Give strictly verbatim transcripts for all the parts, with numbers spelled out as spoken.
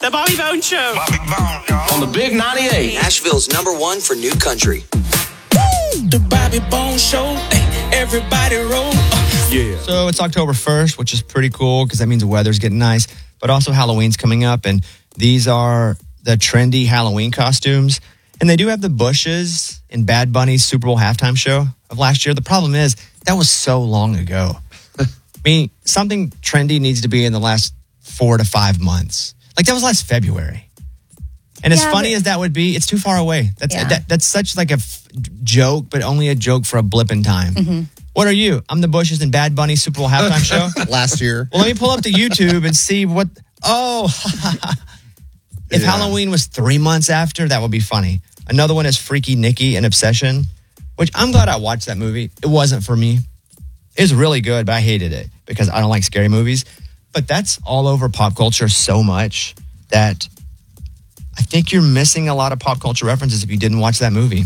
The Bobby Bone Show. Bobby Bone, y'all. On the Big ninety-eight. Nashville's number one for new country. The Bobby Bone Show. Everybody roll. Yeah. So it's October first, which is pretty cool because that means the weather's getting nice. But also Halloween's coming up, and these are the trendy Halloween costumes. And they do have the bushes in Bad Bunny's Super Bowl halftime show of last year. The problem is that was so long ago. I mean, something trendy needs to be in the last four to five months. Like that was last February. And as Yeah, funny but- as that would be, it's too far away. That's Yeah. that, that's such like a f- joke, but only a joke for a blip in time. Mm-hmm. What are you? I'm the bushes in Bad Bunny's Super Bowl halftime show. Last year. Well, let me pull up the YouTube and see what. Oh, if Yeah. Halloween was three months after, that would be funny. Another one is Freaky Nikki and Obsession, which I'm glad I watched that movie. It wasn't for me. It was really good, but I hated it because I don't like scary movies. But that's all over pop culture so much that I think you're missing a lot of pop culture references if you didn't watch that movie.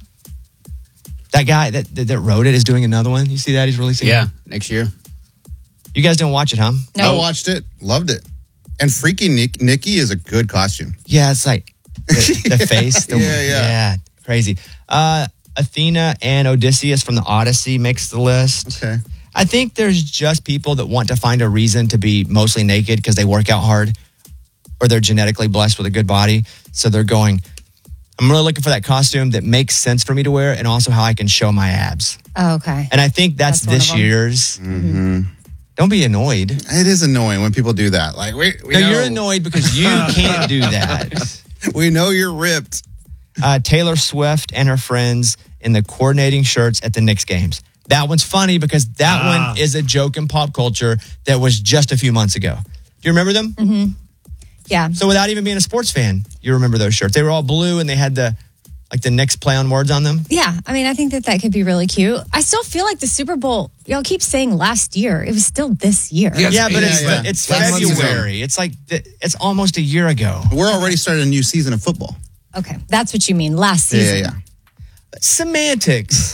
That guy that that, that wrote it is doing another one. You see that? He's releasing Yeah, it? next year. You guys didn't watch it, huh? No. I watched it, loved it. And Freaky Nick, Nikki is a good costume. Yeah, it's like the, the face. The, Yeah, yeah. crazy. Uh, Athena and Odysseus from the Odyssey makes the list. Okay. I think there's just people that want to find a reason to be mostly naked because they work out hard or they're genetically blessed with a good body. So they're going, I'm really looking for that costume that makes sense for me to wear and also how I can show my abs. Oh, okay. And I think that's, That's one this of them. year's. Mm-hmm. Don't be annoyed. It is annoying when people do that. Like, we, we No, know, you're annoyed because you can't do that. we know you're ripped. Uh, Taylor Swift and her friends in the coordinating shirts at the Knicks games. That one's funny because that Ah. one is a joke in pop culture that was just a few months ago. Do you remember them? Mm-hmm. Yeah. So without even being a sports fan, you remember those shirts. They were all blue and they had the like the Knicks play on words on them. Yeah. I mean, I think that that could be really cute. I still feel like the Super Bowl, y'all keep saying last year. It was still this year. Yeah. Yeah, but it's yeah. it's Last month ago. February. It's like the, it's almost a year ago. We're already starting a new season of football. Okay. That's what you mean. Last Yeah, season. yeah, yeah. Semantics.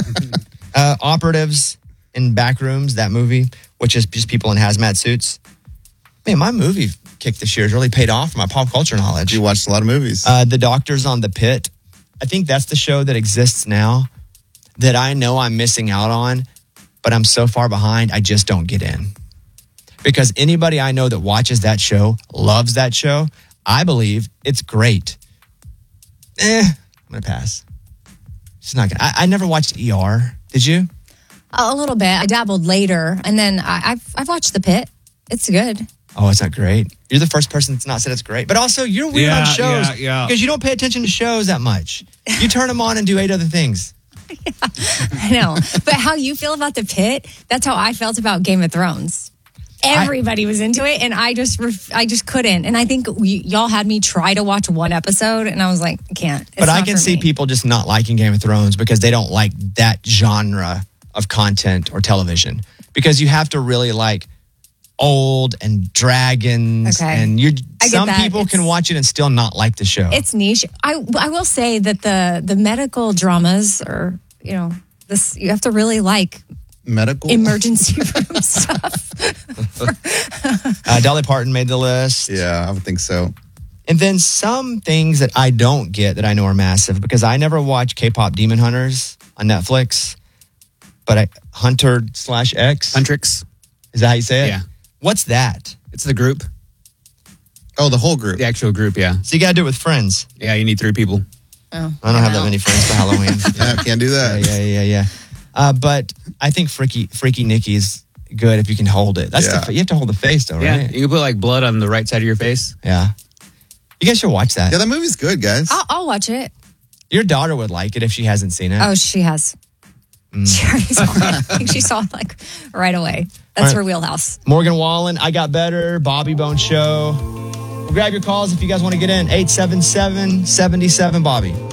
uh, operatives in back rooms, that movie, which is just people in hazmat suits. Man, my movie kick this year has really paid off for my pop culture knowledge. You watched a lot of movies. Uh, the Doctors on the Pit. I think that's the show that exists now that I know I'm missing out on, but I'm so far behind, I just don't get in. Because anybody I know that watches that show, loves that show, I believe it's great. Eh, I'm going to pass. It's not gonna, I, I never watched E R. Did you? A little bit. I dabbled later, and then I, I've I've watched The Pit. It's good. Oh, it's not great. You're the first person that's not said it's great. But also, you're weird Yeah, on shows yeah, yeah. because you don't pay attention to shows that much. You turn them on and do eight other things. I know. But how you feel about The Pit, that's how I felt about Game of Thrones. Everybody was into it, and I just ref- I just couldn't. And I think we, y'all had me try to watch one episode, and I was like, I can't. It's But I not can for see me. people just not liking Game of Thrones because they don't like that genre of content or television. Because you have to really like old and dragons, Okay. and you. I get Some that. people It's- can watch it and still not like the show. It's niche. I I will say that the the medical dramas are, you know, this you have to really like Medical? emergency room stuff. uh, Dolly Parton made the list. Yeah, I would think so. And then some things that I don't get that I know are massive because I never watch K-pop Demon Hunters on Netflix, but I, Hunter slash X. Huntrix. Is that how you say it? Yeah. What's that? It's the group. Oh, the whole group. The actual group, yeah. So you got to do it with friends. Yeah, you need three people. Oh, I don't have that many friends for Halloween. Yeah, can't do yeah, that. yeah, yeah, yeah. Uh, but I think Freaky Freaky Nikki is good if you can hold it. That's Yeah. the, you have to hold the face though, Yeah, right? you can put like blood on the right side of your face. Yeah. You guys should watch that. Yeah, that movie's good, guys. I'll, I'll watch it. Your daughter would like it if she hasn't seen it. Oh, she has. Mm. She already saw it. I think she saw it like right away. That's All right. her wheelhouse. Morgan Wallen, I Got Better, Bobby Bone Show. We'll grab your calls if you guys want to get in. eight seven seven, seven seven, Bobby.